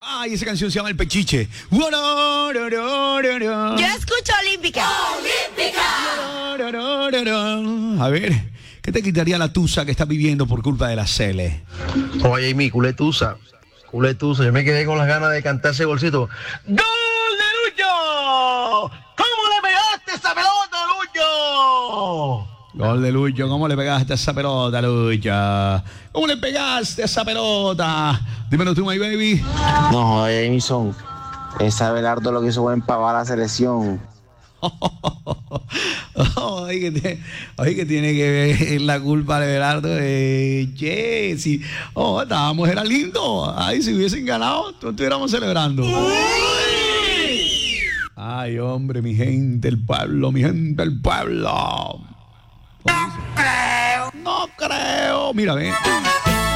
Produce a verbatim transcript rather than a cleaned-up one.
Ay, esa canción se llama El Pechiche. Yo escucho Olímpica. ¡Olímpica! A ver, ¿qué te quitaría la tusa que estás viviendo por culpa de la Cele? Oye, mi culetusa, culetusa, yo me quedé con las ganas de cantar ese bolsito. ¡Gol de Lucho! ¿Cómo le pegaste esa pelota, Lucho? Gol de Lucho, ¿cómo le pegaste a esa pelota, Lucho? ¿Cómo le pegaste a esa pelota? Dímelo tú, my baby. No, joder, Jamison. Esa Abelardo lo que hizo fue empavar la selección. Oye, que tiene, oye, que tiene que ver la culpa de Abelardo. Eh, che, si, oh, estábamos, era lindo. Ay, si hubiesen ganado, no estuviéramos celebrando. Ay, hombre, mi gente, el pueblo, mi gente, el pueblo. No creo. No creo. Mira, ven.